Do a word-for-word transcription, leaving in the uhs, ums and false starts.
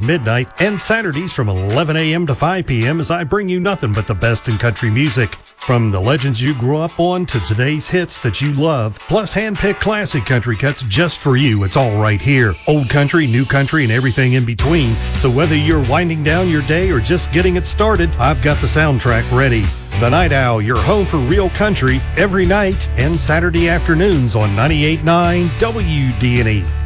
midnight, and Saturdays from eleven a.m. to five p.m. as I bring you nothing but the best in country music. From the legends you grew up on to today's hits that you love, plus hand-picked classic country cuts just for you, it's all right here. Old country, new country, and everything in between. So whether you're winding down your day or just getting it started, I've got the soundtrack ready. The Night Owl, your home for real country, every night and Saturday afternoons on ninety-eight point nine W D N E.